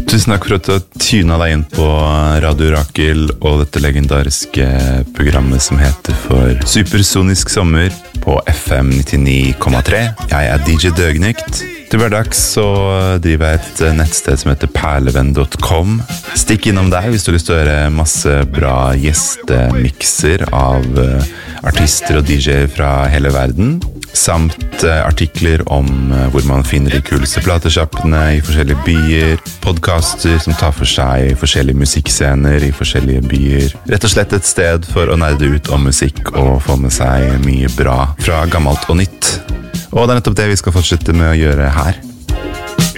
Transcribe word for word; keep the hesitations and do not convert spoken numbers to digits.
Tusen takk for at du har tunet deg inn på Radio Rakel og dette legendariske programmet som heter for Supersonisk sommer på F M nittini komma tre. Jeg er D J Døgnykt. Til hverdags så driver jeg et nettsted som heter perlevenn punktum com. Stikk innom der hvis du har lyst til å høre masse bra gjestemikser av artister og D J-er fra hele verden. Samt artikler om hvor man finner de kuleste platesjappene i forskjellige byer, podcaster som tar for seg forskjellige musikkscener i forskjellige byer. Rett og slett et sted for å nerde ut om musikk og få med seg mye bra fra gammelt og nytt. Og det er nettopp det vi skal fortsette med å gjøre her.